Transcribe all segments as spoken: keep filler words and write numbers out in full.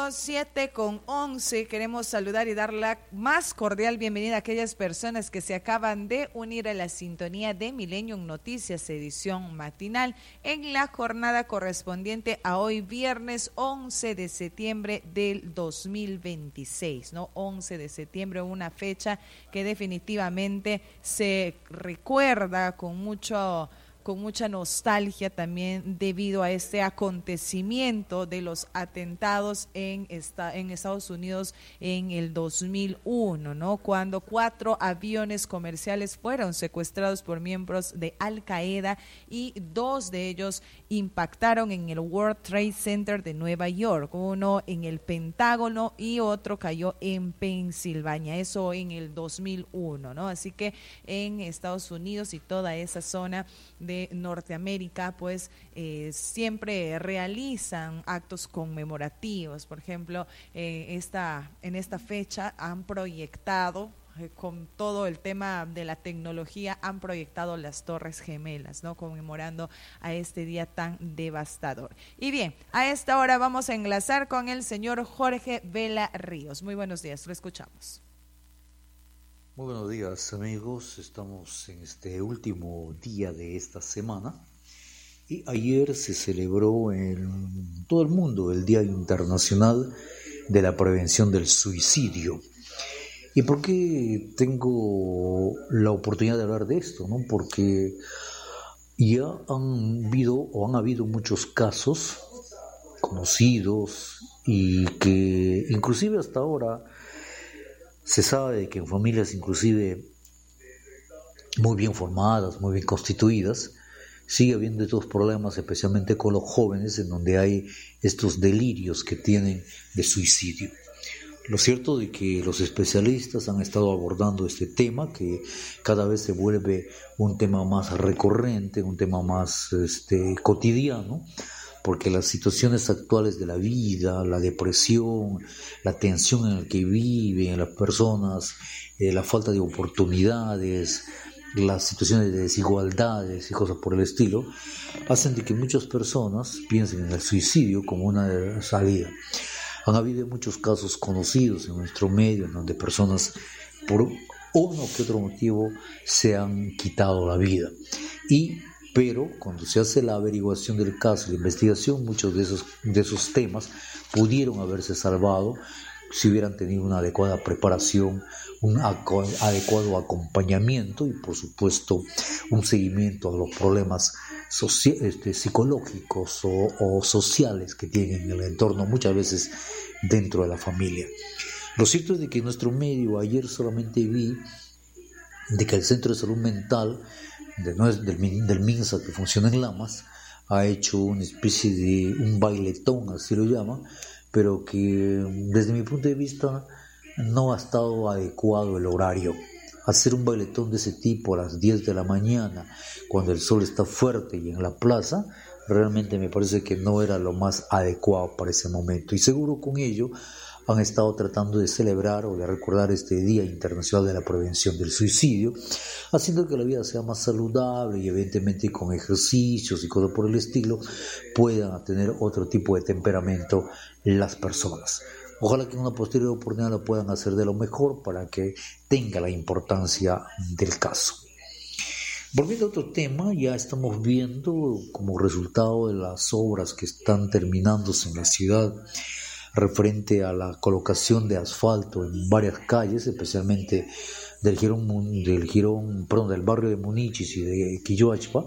Bueno, siete con once, queremos saludar y dar la más cordial bienvenida a aquellas personas que se acaban de unir a la sintonía de Millennium Noticias, edición matinal, en la jornada correspondiente a hoy, viernes once de septiembre del dos mil veintiséis, ¿no? once de septiembre, una fecha que definitivamente se recuerda con mucho... con mucha nostalgia también debido a este acontecimiento de los atentados en, esta, en Estados Unidos en el dos mil uno, ¿no? Cuando cuatro aviones comerciales fueron secuestrados por miembros de Al Qaeda y dos de ellos impactaron en el World Trade Center de Nueva York, uno en el Pentágono y otro cayó en Pensilvania, eso en el dos mil uno, ¿no? Así que en Estados Unidos y toda esa zona de Norteamérica, pues eh, siempre realizan actos conmemorativos. Por ejemplo, eh, esta, en esta fecha han proyectado, eh, con todo el tema de la tecnología, han proyectado las Torres Gemelas, ¿no? Conmemorando a este día tan devastador. Y bien, a esta hora vamos a enlazar con el señor Jorge Vela Ríos. Muy buenos días, lo escuchamos. Muy buenos días, amigos. Estamos en este último día de esta semana y ayer se celebró en todo el mundo el Día Internacional de la Prevención del Suicidio. ¿Y por qué tengo la oportunidad de hablar de esto? ¿No? Porque ya han habido o han habido muchos casos conocidos y que inclusive hasta ahora se sabe que en familias inclusive muy bien formadas, muy bien constituidas, sigue habiendo estos problemas, especialmente con los jóvenes, en donde hay estos delirios que tienen de suicidio. Lo cierto es que los especialistas han estado abordando este tema, que cada vez se vuelve un tema más recurrente, un tema más este, cotidiano, porque las situaciones actuales de la vida, la depresión, la tensión en la que viven las personas, eh, la falta de oportunidades, las situaciones de desigualdades y cosas por el estilo, hacen de que muchas personas piensen en el suicidio como una salida. Han habido muchos casos conocidos en nuestro medio en donde personas por uno que otro motivo se han quitado la vida. Y Pero cuando se hace la averiguación del caso, la investigación, muchos de esos, de esos temas pudieron haberse salvado si hubieran tenido una adecuada preparación, un adecuado acompañamiento y, por supuesto, un seguimiento a los problemas soci- este, psicológicos o, o sociales que tienen en el entorno, muchas veces dentro de la familia. Lo cierto es de que en nuestro medio, ayer solamente vi de que el Centro de Salud Mental De, del, del MINSA, que funciona en Lamas, ha hecho una especie de un bailetón, así lo llaman, pero que desde mi punto de vista no ha estado adecuado el horario. Hacer un bailetón de ese tipo a las diez de la mañana, cuando el sol está fuerte y en la plaza, realmente me parece que no era lo más adecuado para ese momento. Y seguro con ello han estado tratando de celebrar o de recordar este Día Internacional de la Prevención del Suicidio, haciendo que la vida sea más saludable y evidentemente con ejercicios y cosas por el estilo puedan tener otro tipo de temperamento las personas. Ojalá que en una posterior oportunidad lo puedan hacer de lo mejor para que tenga la importancia del caso. Volviendo a otro tema, ya estamos viendo como resultado de las obras que están terminándose en la ciudad referente a la colocación de asfalto en varias calles, especialmente del Girón, del Girón, perdón, del barrio de Munichis y de Quilloachpa.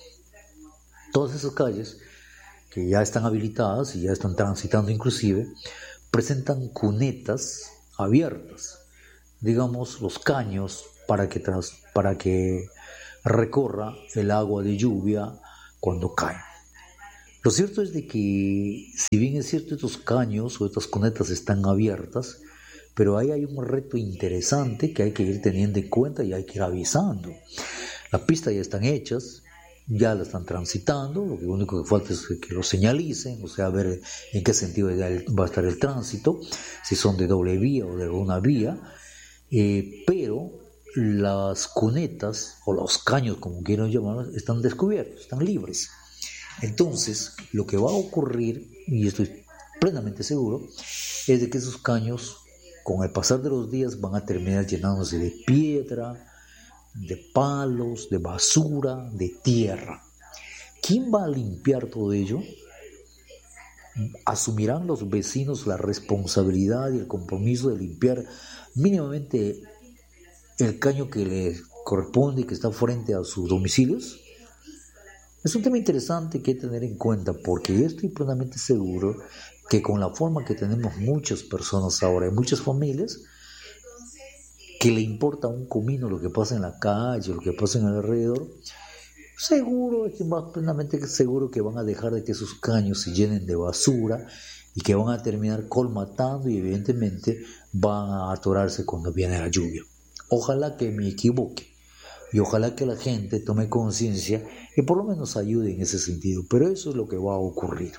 Todas esas calles que ya están habilitadas y ya están transitando inclusive, presentan cunetas abiertas, digamos los caños para que, tras, para que recorra el agua de lluvia cuando cae. Lo cierto es de que, si bien es cierto, estos caños o estas cunetas están abiertas, pero ahí hay un reto interesante que hay que ir teniendo en cuenta y hay que ir avisando. Las pistas ya están hechas, ya la están transitando, lo único que falta es que lo señalicen, o sea, ver en qué sentido va a estar el tránsito, si son de doble vía o de una vía, eh, pero las cunetas o los caños, como quieran llamarlos, están descubiertos, están libres. Entonces, lo que va a ocurrir, y esto plenamente seguro es de que esos caños, con el pasar de los días, van a terminar llenándose de piedra, de palos, de basura, de tierra. ¿Quién va a limpiar todo ello? ¿Asumirán los vecinos la responsabilidad y el compromiso de limpiar mínimamente el caño que les corresponde y que está frente a sus domicilios? Es un tema interesante que hay que tener en cuenta, porque yo estoy plenamente seguro que con la forma que tenemos muchas personas ahora, en muchas familias, que le importa un comino lo que pasa en la calle, lo que pasa en el alrededor, seguro, es más plenamente seguro que van a dejar de que esos caños se llenen de basura y que van a terminar colmatando y evidentemente van a atorarse cuando viene la lluvia. Ojalá que me equivoque y ojalá que la gente tome conciencia y por lo menos ayude en ese sentido, pero eso es lo que va a ocurrir.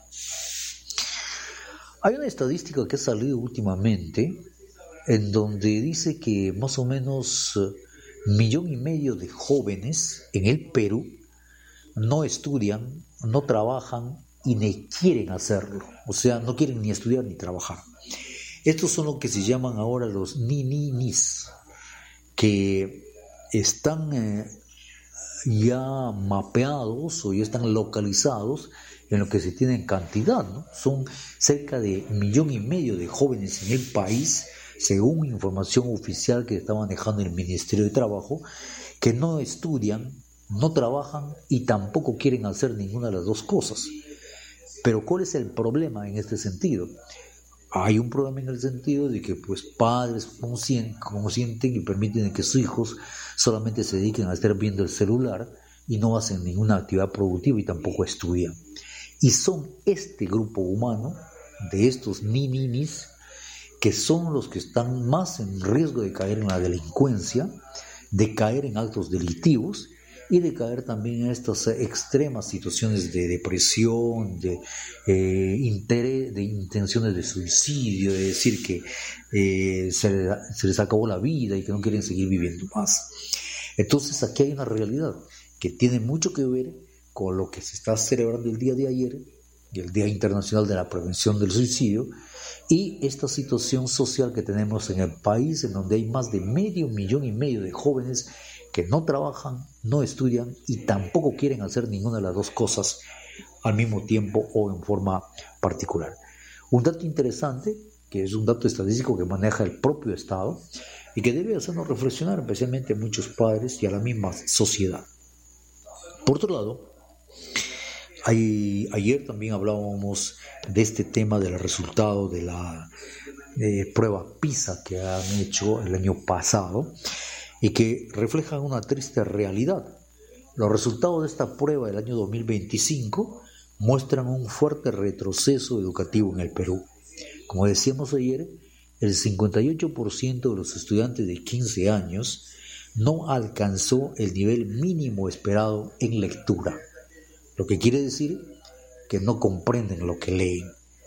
Hay una estadística que ha salido últimamente en donde dice que más o menos millón y medio de jóvenes en el Perú no estudian, no trabajan y ni quieren hacerlo, o sea, no quieren ni estudiar ni trabajar. Estos son lo que se llaman ahora los ni-ni-nis, que están eh, ya mapeados o ya están localizados en lo que se tiene en cantidad, ¿no? Son cerca de millón y medio de jóvenes en el país, según información oficial que está manejando el Ministerio de Trabajo, que no estudian, no trabajan y tampoco quieren hacer ninguna de las dos cosas. Pero ¿cuál es el problema en este sentido? Hay un problema en el sentido de que pues padres consienten y permiten que sus hijos solamente se dediquen a estar viendo el celular y no hacen ninguna actividad productiva y tampoco estudian. Y son este grupo humano, de estos ni-ni-nis, que son los que están más en riesgo de caer en la delincuencia, de caer en actos delictivos y de caer también en estas extremas situaciones de depresión, de, eh, interés, de intenciones de suicidio, de decir que eh, se, se les acabó la vida y que no quieren seguir viviendo más. Entonces aquí hay una realidad que tiene mucho que ver con lo que se está celebrando el día de ayer, el Día Internacional de la Prevención del Suicidio, y esta situación social que tenemos en el país, en donde hay más de medio millón y medio de jóvenes que no trabajan, no estudian y tampoco quieren hacer ninguna de las dos cosas al mismo tiempo o en forma particular. Un dato interesante, que es un dato estadístico que maneja el propio Estado y que debe hacernos reflexionar, especialmente a muchos padres y a la misma sociedad. Por otro lado, hay, ayer también hablábamos de este tema del resultado de la eh, prueba PISA que han hecho el año pasado y que reflejan una triste realidad. Los resultados de esta prueba del año dos mil veinticinco muestran un fuerte retroceso educativo en el Perú. Como decíamos ayer, el cincuenta y ocho por ciento de los estudiantes de quince años no alcanzó el nivel mínimo esperado en lectura, lo que quiere decir que no comprenden lo que leen.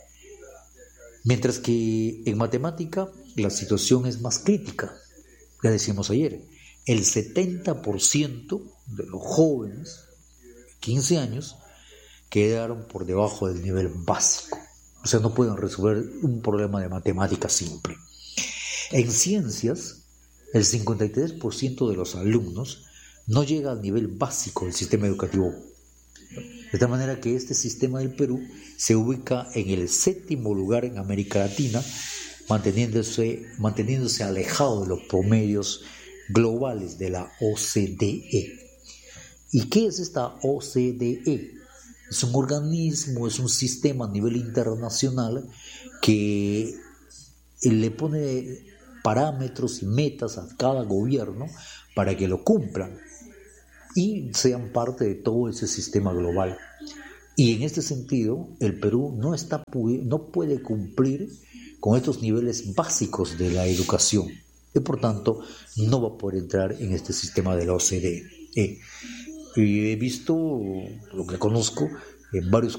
Mientras que en matemática la situación es más crítica. Ya decíamos ayer, el setenta por ciento de los jóvenes de quince años quedaron por debajo del nivel básico. O sea, no pueden resolver un problema de matemática simple. En ciencias, el cincuenta y tres por ciento de los alumnos no llega al nivel básico del sistema educativo. De tal manera que este sistema del Perú se ubica en el séptimo lugar en América Latina, manteniéndose, manteniéndose alejado de los promedios globales de la O C D E. ¿Y qué es esta O C D E? Es un organismo, es un sistema a nivel internacional que le pone parámetros y metas a cada gobierno para que lo cumplan y sean parte de todo ese sistema global. Y en este sentido, el Perú no, está, no puede cumplir con estos niveles básicos de la educación y por tanto no va a poder entrar en este sistema de la O C D E. Y he visto, lo que conozco, en varios